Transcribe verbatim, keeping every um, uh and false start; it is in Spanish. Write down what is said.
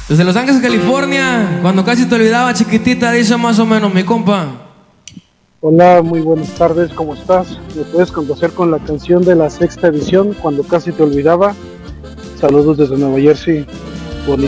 Desde Los Ángeles, California, cuando casi te olvidaba, chiquitita, dice más o menos mi compa. Hola, muy buenas tardes, ¿cómo estás? ¿Me puedes complacer con la canción de la sexta edición, Cuando casi te olvidaba? Saludos desde Nueva Jersey.